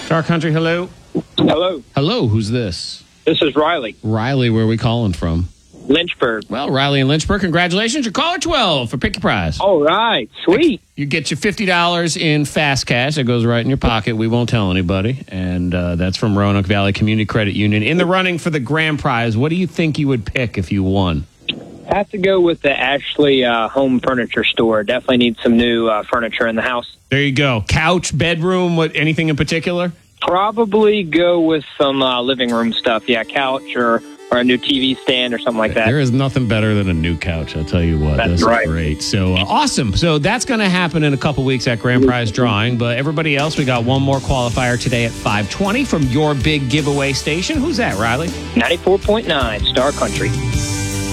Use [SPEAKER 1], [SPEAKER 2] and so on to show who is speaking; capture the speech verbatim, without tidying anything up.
[SPEAKER 1] Star Country, hello.
[SPEAKER 2] Hello.
[SPEAKER 1] Hello, who's this?
[SPEAKER 2] This is Riley.
[SPEAKER 1] Riley, where are we calling from?
[SPEAKER 2] Lynchburg.
[SPEAKER 1] Well, Riley in Lynchburg, congratulations. You're caller twelve for Pick Your Prize.
[SPEAKER 2] All right. Sweet.
[SPEAKER 1] You get your fifty dollars in fast cash. That goes right in your pocket. We won't tell anybody. And uh, that's from Roanoke Valley Community Credit Union. In the running for the grand prize, what do you think you would pick if you won?
[SPEAKER 2] Have to go with the Ashley uh, Home Furniture Store. Definitely need some new uh, furniture in the house.
[SPEAKER 1] There you go. Couch, bedroom, what? Anything in particular?
[SPEAKER 2] Probably go with some uh, living room stuff. Yeah, couch or, or a new T V stand or something like that.
[SPEAKER 1] There is nothing better than a new couch, I'll tell you what.
[SPEAKER 2] That's,
[SPEAKER 1] that's
[SPEAKER 2] right.
[SPEAKER 1] Great. So, uh, awesome. So, that's going to happen in a couple weeks at Grand Prize Drawing. But everybody else, we got one more qualifier today at five twenty from your big giveaway station. Who's that, Riley?
[SPEAKER 2] ninety-four point nine Star Country.